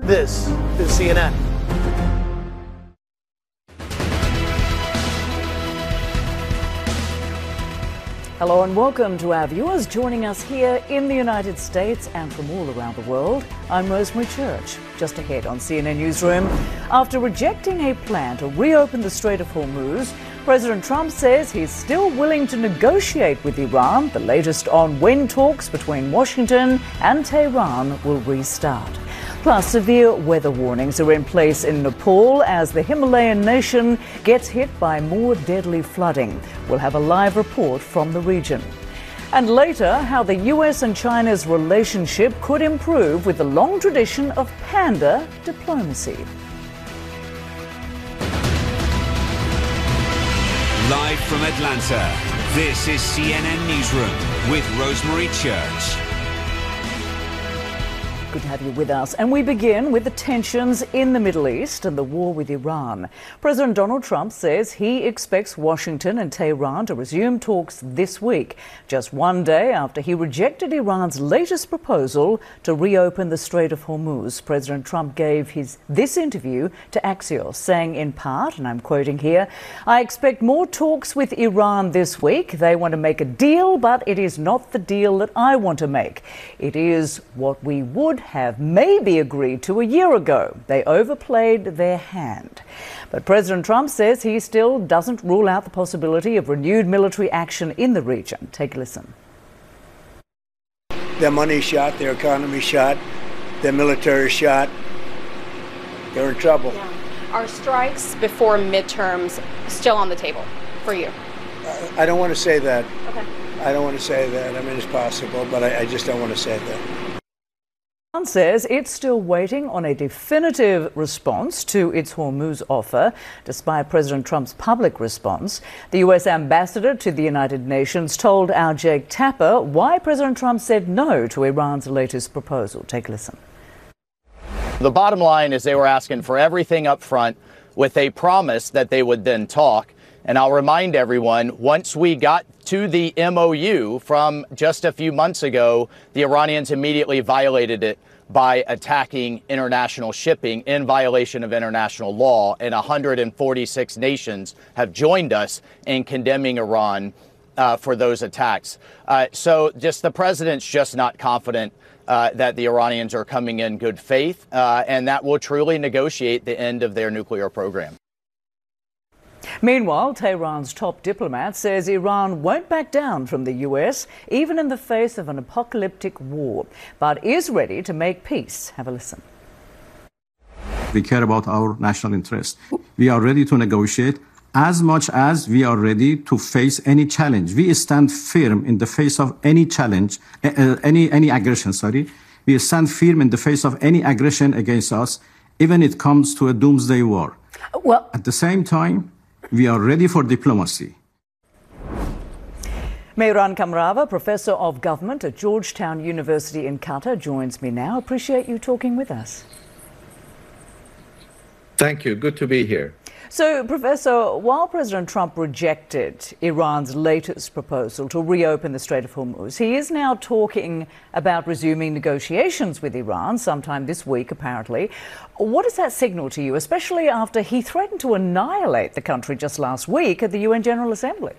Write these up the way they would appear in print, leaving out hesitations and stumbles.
This is CNN. Hello and welcome to our viewers joining us here in the United States and from all around the world. I'm Rosemary Church. Just ahead on CNN Newsroom, after rejecting a plan to reopen the Strait of Hormuz, President Trump says he's still willing to negotiate with Iran, the latest on when talks between Washington and Tehran will restart. Plus, severe weather warnings are in place in Nepal as the Himalayan nation gets hit by more deadly flooding. We'll have a live report from the region. And later, how the US and China's relationship could improve with the long tradition of panda diplomacy. Live from Atlanta, this is CNN Newsroom with Rosemary Church. Good to have you with us. And we begin with the tensions in the Middle East and the war with Iran. President Donald Trump says he expects Washington and Tehran to resume talks this week, just one day after he rejected Iran's latest proposal to reopen the Strait of Hormuz. President Trump gave this interview to Axios, saying in part, and I'm quoting here, "I expect more talks with Iran this week. They want to make a deal, but it is not the deal that I want to make. It is what we would have maybe agreed to a year ago. They overplayed their hand." But President Trump says he still doesn't rule out the possibility of renewed military action in the region. Take a listen. Their money shot, their economy shot, their military shot. They're in trouble. Yeah. Are strikes before midterms still on the table for you? I don't want to say that. Okay. I don't want to say that. I mean, it's possible, but I just don't want to say that. Iran says it's still waiting on a definitive response to its Hormuz offer, despite President Trump's public response. The US ambassador to the United Nations told our Jake Tapper why President Trump said no to Iran's latest proposal. Take a listen. The bottom line is they were asking for everything up front with a promise that they would then talk. And I'll remind everyone, once we got to the MOU from just a few months ago, the Iranians immediately violated it by attacking international shipping in violation of international law. And 146 nations have joined us in condemning Iran for those attacks. So just the president's just not confident that the Iranians are coming in good faith and that will truly negotiate the end of their nuclear program. Meanwhile, Tehran's top diplomat says Iran won't back down from the US, even in the face of an apocalyptic war, but is ready to make peace. Have a listen. We care about our national interest. We are ready to negotiate as much as we are ready to face any challenge. We stand firm in the face of any challenge, any aggression, We stand firm in the face of any aggression against us, even if it comes to a doomsday war. Well, at the same time, we are ready for diplomacy. Mehran Kamrava, Professor of Government at Georgetown University in Qatar, joins me now. Appreciate you talking with us. Thank you. Good to be here. So, Professor, while President Trump rejected Iran's latest proposal to reopen the Strait of Hormuz, he is now talking about resuming negotiations with Iran sometime this week, apparently. What does that signal to you, especially after he threatened to annihilate the country just last week at the UN General Assembly?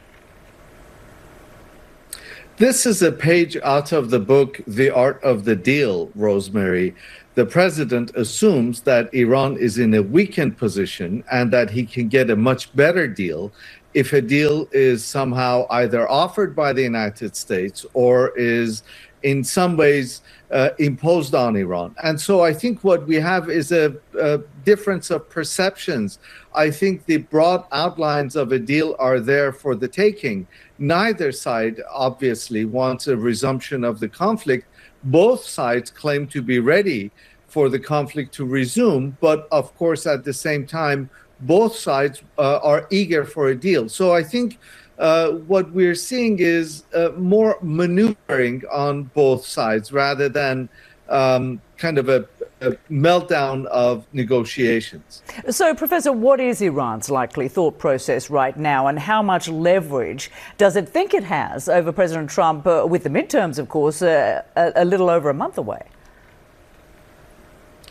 This is a page out of the book, The Art of the Deal, Rosemary. The president assumes that Iran is in a weakened position and that he can get a much better deal if a deal is somehow either offered by the United States or is in some ways imposed on Iran. And so I think what we have is a difference of perceptions. I think the broad outlines of a deal are there for the taking. Neither side obviously wants a resumption of the conflict. Both sides claim to be ready for the conflict to resume, but of course, at the same time, both sides are eager for a deal. So I think what we're seeing is more maneuvering on both sides rather than kind of a meltdown of negotiations. So, Professor, what is Iran's likely thought process right now, and how much leverage does it think it has over President Trump, with the midterms, of course, a little over a month away?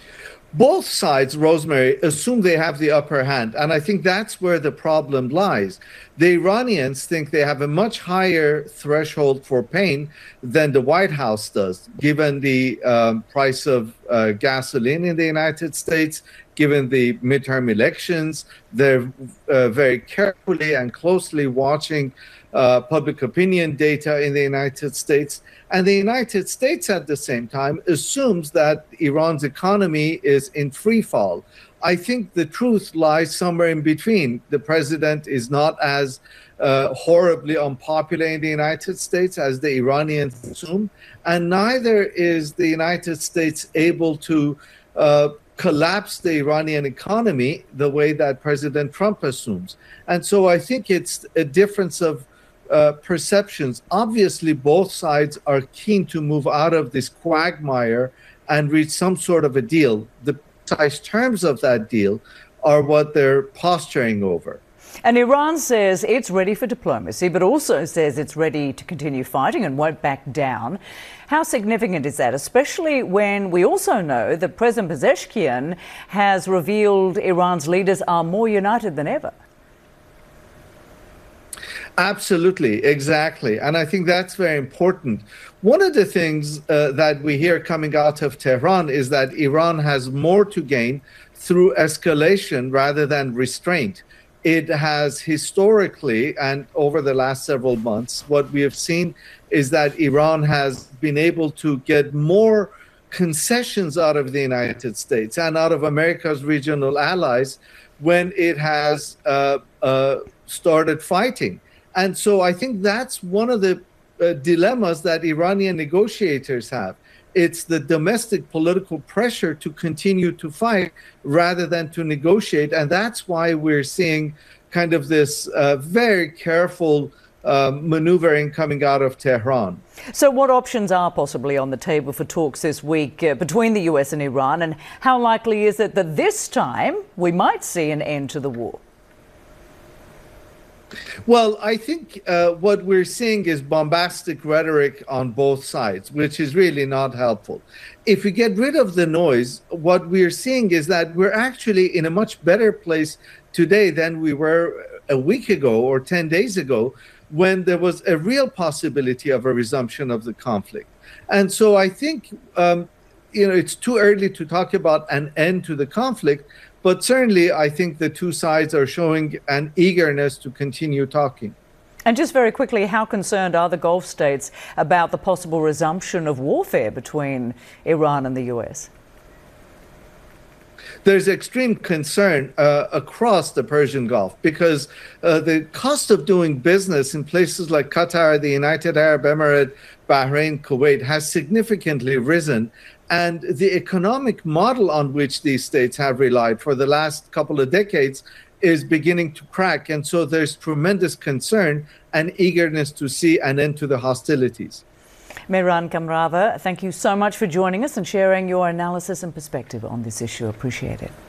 Both sides, Rosemary, assume they have the upper hand. And I think that's where the problem lies. The Iranians think they have a much higher threshold for pain than the White House does, given the price of gasoline in the United States, given the midterm elections. They're very carefully and closely watching public opinion data in the United States. And the United States, at the same time, assumes that Iran's economy is in free fall. I think the truth lies somewhere in between. The president is not as horribly unpopular in the United States as the Iranians assume, and neither is the United States able to collapse the Iranian economy the way that President Trump assumes. And so I think it's a difference of perceptions. Obviously, both sides are keen to move out of this quagmire and reach some sort of a deal. The precise terms of that deal are what they're posturing over. And Iran says it's ready for diplomacy, but also says it's ready to continue fighting and won't back down. How significant is that, especially when we also know that President Pezeshkian has revealed Iran's leaders are more united than ever? Absolutely, exactly. And I think that's very important. One of the things that we hear coming out of Tehran is that Iran has more to gain through escalation rather than restraint. It has historically, and over the last several months, what we have seen is that Iran has been able to get more concessions out of the United States and out of America's regional allies when it has started fighting. And so I think that's one of the dilemmas that Iranian negotiators have. It's the domestic political pressure to continue to fight rather than to negotiate. And that's why we're seeing kind of this very careful maneuvering coming out of Tehran. So what options are possibly on the table for talks this week between the US and Iran? And how likely is it that this time we might see an end to the war? Well, I think what we're seeing is bombastic rhetoric on both sides, which is really not helpful. If we get rid of the noise, what we're seeing is that we're actually in a much better place today than we were a week ago or 10 days ago, when there was a real possibility of a resumption of the conflict. And so I think, it's too early to talk about an end to the conflict. But certainly, I think the two sides are showing an eagerness to continue talking. And just very quickly, how concerned are the Gulf states about the possible resumption of warfare between Iran and the US? There's extreme concern across the Persian Gulf because the cost of doing business in places like Qatar, the United Arab Emirates, Bahrain, Kuwait has significantly risen. And the economic model on which these states have relied for the last couple of decades is beginning to crack. And so there's tremendous concern and eagerness to see an end to the hostilities. Mehran Kamrava, thank you so much for joining us and sharing your analysis and perspective on this issue. Appreciate it.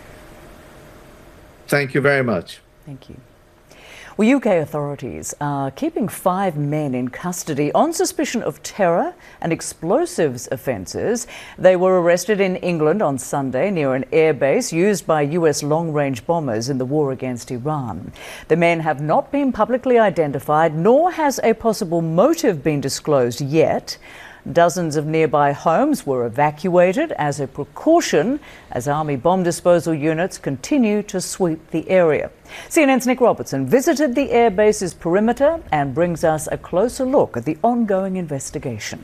Thank you very much. Thank you. Well, UK authorities are keeping 5 men in custody on suspicion of terror and explosives offences. They were arrested in England on Sunday near an airbase used by US long-range bombers in the war against Iran. The men have not been publicly identified, nor has a possible motive been disclosed yet. Dozens of nearby homes were evacuated as a precaution as Army bomb disposal units continue to sweep the area. CNN's Nick Robertson visited the airbase's perimeter and brings us a closer look at the ongoing investigation.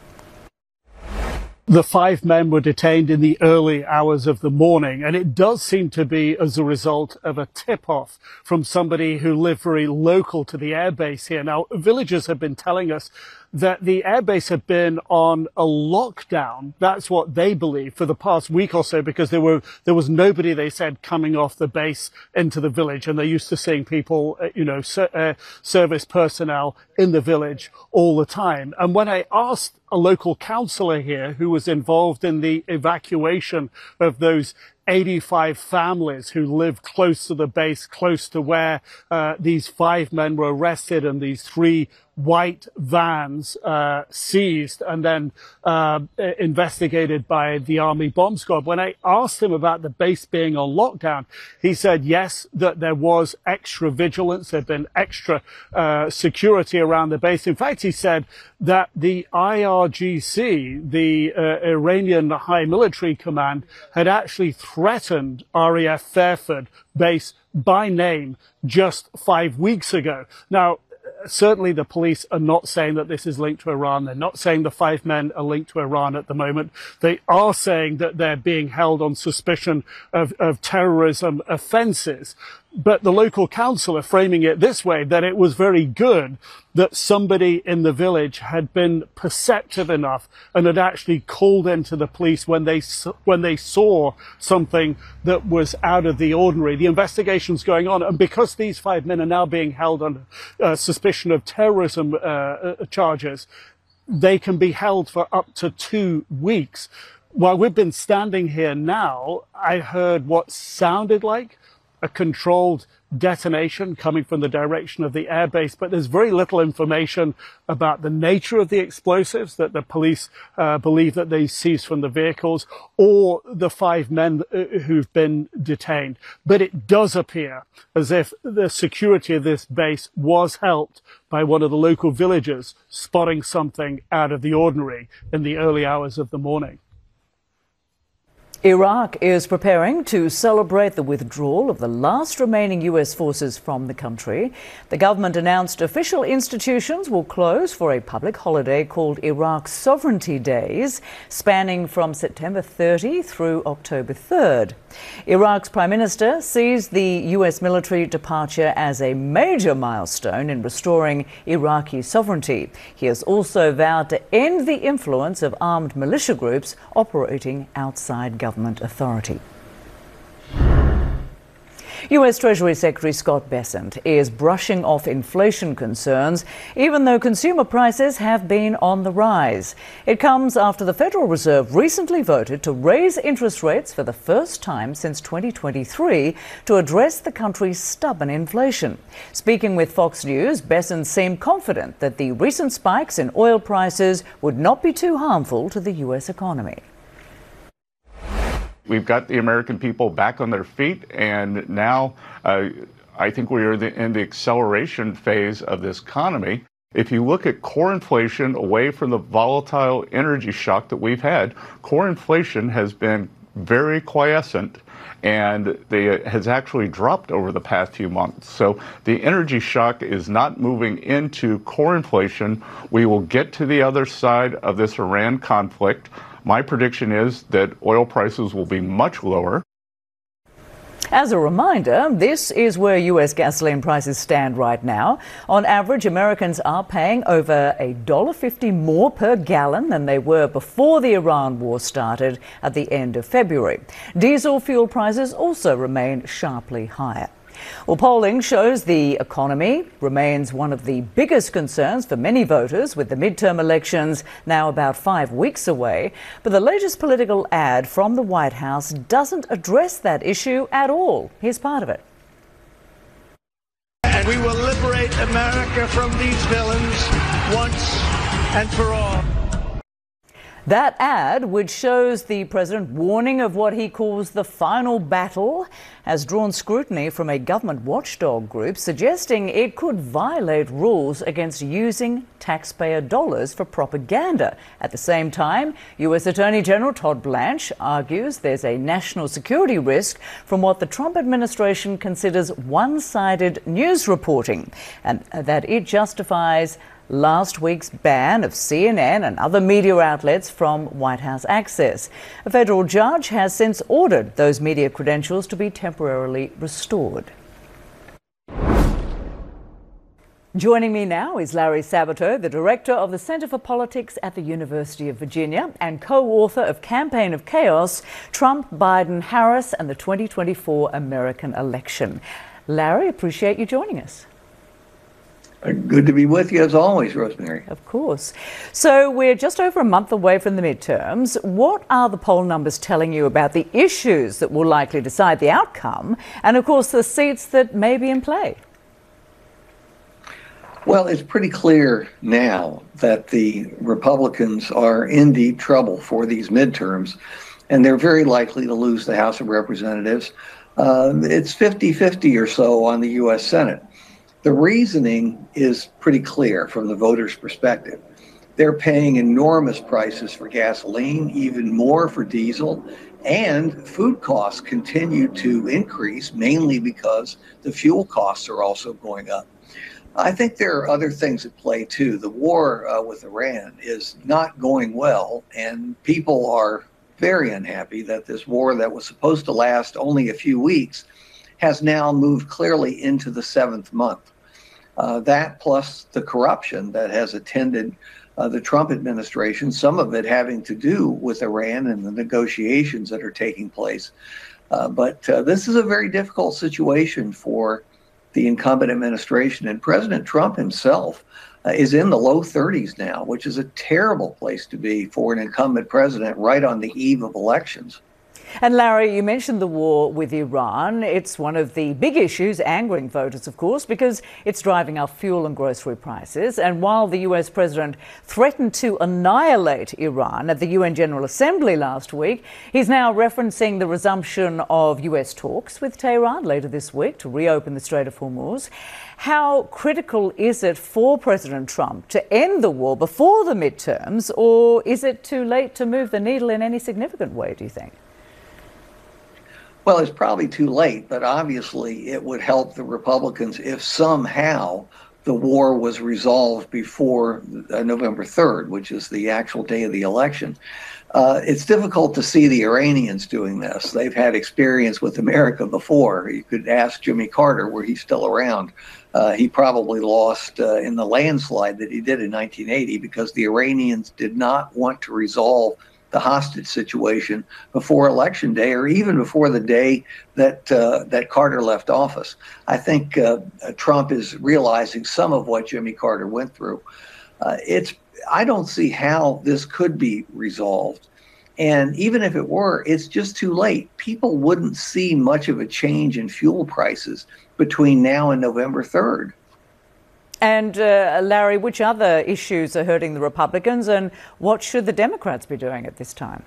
The 5 men were detained in the early hours of the morning, and it does seem to be as a result of a tip-off from somebody who lived very local to the airbase here. Now, villagers have been telling us that the airbase had been on a lockdown. That's what they believe for the past week or so, because there was nobody, they said, coming off the base into the village, and they're used to seeing people, service personnel in the village all the time. And when I asked a local councillor here who was involved in the evacuation of those 85 families who live close to the base, close to where these 5 men were arrested and these 3 white vans seized and then investigated by the Army Bomb Squad. When I asked him about the base being on lockdown, he said yes, that there was extra vigilance, there'd been extra security around the base. In fact, he said that the IRGC, the Iranian High Military Command, had actually threatened RAF Fairford base by name just 5 weeks ago. Now, certainly the police are not saying that this is linked to Iran. They're not saying the 5 men are linked to Iran at the moment. They are saying that they're being held on suspicion of terrorism offences. But the local council are framing it this way, that it was very good that somebody in the village had been perceptive enough and had actually called into the police when they saw something that was out of the ordinary. The investigation's going on, and because these 5 men are now being held on suspicion of terrorism charges, they can be held for up to 2 weeks. While we've been standing here now, I heard what sounded like a controlled detonation coming from the direction of the airbase, but there's very little information about the nature of the explosives that the police believe that they seized from the vehicles, or the 5 men who've been detained. But it does appear as if the security of this base was helped by one of the local villagers spotting something out of the ordinary in the early hours of the morning. Iraq is preparing to celebrate the withdrawal of the last remaining US forces from the country. The government announced official institutions will close for a public holiday called Iraq Sovereignty Days, spanning from September 30 through October 3rd. Iraq's Prime Minister sees the US military departure as a major milestone in restoring Iraqi sovereignty. He has also vowed to end the influence of armed militia groups operating outside government authority. US Treasury Secretary Scott Bessent is brushing off inflation concerns, even though consumer prices have been on the rise. It comes after the Federal Reserve recently voted to raise interest rates for the first time since 2023 to address the country's stubborn inflation. Speaking with Fox News, Bessent seemed confident that the recent spikes in oil prices would not be too harmful to the US economy. We've got the American people back on their feet, and now I think we are in the acceleration phase of this economy. If you look at core inflation away from the volatile energy shock that we've had, core inflation has been very quiescent and has actually dropped over the past few months. So the energy shock is not moving into core inflation. We will get to the other side of this Iran conflict. My prediction is that oil prices will be much lower. As a reminder, this is where US gasoline prices stand right now. On average, Americans are paying over $1.50 more per gallon than they were before the Iran war started at the end of February. Diesel fuel prices also remain sharply higher. Well, polling shows the economy remains one of the biggest concerns for many voters, with the midterm elections now about 5 weeks away. But the latest political ad from the White House doesn't address that issue at all. Here's part of it. And we will liberate America from these villains once and for all. That ad, which shows the president warning of what he calls the final battle, has drawn scrutiny from a government watchdog group suggesting it could violate rules against using taxpayer dollars for propaganda. At the same time, US Attorney General Todd Blanche argues there's a national security risk from what the Trump administration considers one-sided news reporting, and that it justifies last week's ban of CNN and other media outlets from White House access. A federal judge has since ordered those media credentials to be temporarily restored. Joining me now is Larry Sabato, the director of the Center for Politics at the University of Virginia and co-author of Campaign of Chaos: Trump, Biden, Harris and the 2024 American Election. Larry, appreciate you joining us. Good to be with you as always, Rosemary. Of course. So we're just over a month away from the midterms. What are the poll numbers telling you about the issues that will likely decide the outcome and, of course, the seats that may be in play? Well, it's pretty clear now that the Republicans are in deep trouble for these midterms, and they're very likely to lose the House of Representatives. It's 50-50 or so on the U.S. Senate. The reasoning is pretty clear from the voters' perspective. They're paying enormous prices for gasoline, even more for diesel, and food costs continue to increase, mainly because the fuel costs are also going up. I think there are other things at play, too. The war with Iran is not going well, and people are very unhappy that this war that was supposed to last only a few weeks has now moved clearly into the 7th month. That plus the corruption that has attended the Trump administration, some of it having to do with Iran and the negotiations that are taking place. But this is a very difficult situation for the incumbent administration. And President Trump himself is in the low 30s now, which is a terrible place to be for an incumbent president right on the eve of elections. And Larry, you mentioned the war with Iran. It's one of the big issues angering voters, of course, because it's driving up fuel and grocery prices. And while the US president threatened to annihilate Iran at the UN General Assembly last week, he's now referencing the resumption of US talks with Tehran later this week to reopen the Strait of Hormuz. How critical is it for President Trump to end the war before the midterms, or is it too late to move the needle in any significant way, do you think? Well, it's probably too late, but obviously it would help the Republicans if somehow the war was resolved before November 3rd, which is the actual day of the election. It's difficult to see the Iranians doing this. They've had experience with America before. You could ask Jimmy Carter, were he still around. He probably lost in the landslide that he did in 1980 because the Iranians did not want to resolve the hostage situation before Election Day, or even before the day that that Carter left office. I think Trump is realizing some of what Jimmy Carter went through. I don't see how this could be resolved. And even if it were, it's just too late. People wouldn't see much of a change in fuel prices between now and November 3rd. And Larry, which other issues are hurting the Republicans, and what should the Democrats be doing at this time?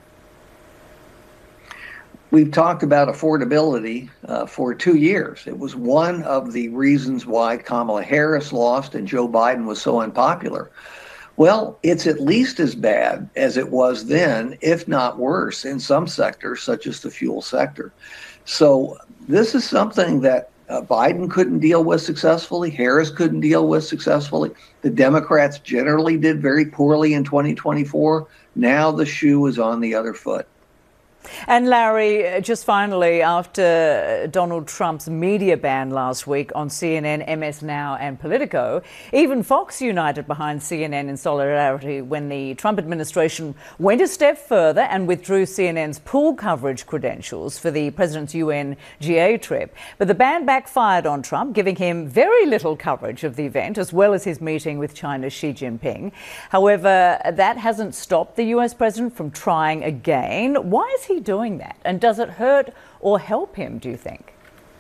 We've talked about affordability for 2 years. It was one of the reasons why Kamala Harris lost and Joe Biden was so unpopular. Well, it's at least as bad as it was then, if not worse, in some sectors, such as the fuel sector. So this is something that Biden couldn't deal with successfully. Harris couldn't deal with successfully. The Democrats generally did very poorly in 2024. Now the shoe is on the other foot. And Larry, just finally, after Donald Trump's media ban last week on CNN, MS Now and Politico, even Fox united behind CNN in solidarity when the Trump administration went a step further and withdrew CNN's pool coverage credentials for the president's UNGA trip. But the ban backfired on Trump, giving him very little coverage of the event, as well as his meeting with China's Xi Jinping. However, that hasn't stopped the US president from trying again. Why is he doing that? And does it hurt or help him, do you think?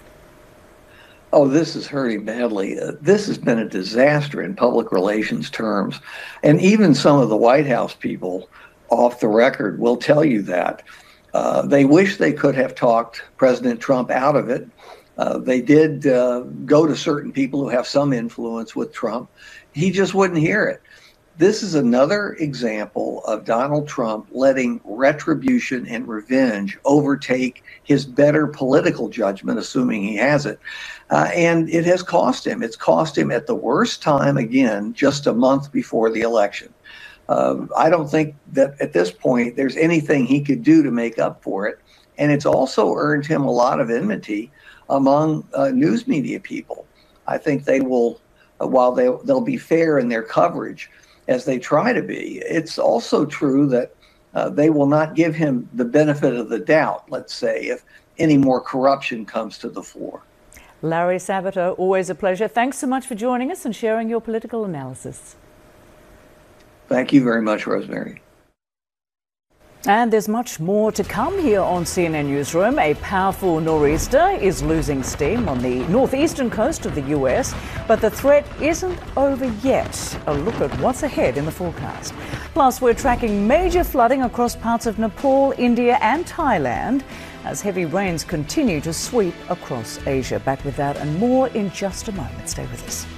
Oh, this is hurting badly. This has been a disaster in public relations terms. And even some of the White House people off the record will tell you that. They wish they could have talked President Trump out of it. They did go to certain people who have some influence with Trump. He just wouldn't hear it. This is another example of Donald Trump letting retribution and revenge overtake his better political judgment, assuming he has it. And it has cost him. It's cost him at the worst time, again, just a month before the election. I don't think that at this point there's anything he could do to make up for it. And it's also earned him a lot of enmity among news media people. I think they will, while they'll be fair in their coverage, as they try to be, it's also true that they will not give him the benefit of the doubt, let's say, if any more corruption comes to the fore. Larry Sabato, always a pleasure. Thanks so much for joining us and sharing your political analysis. Thank you very much, Rosemary. And there's much more to come here on CNN Newsroom. A powerful nor'easter is losing steam on the northeastern coast of the US, but the threat isn't over yet. A look at what's ahead in the forecast. Plus, we're tracking major flooding across parts of Nepal, India and Thailand as heavy rains continue to sweep across Asia. Back with that and more in just a moment. Stay with us.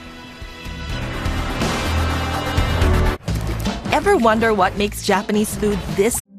Ever wonder what makes Japanese food this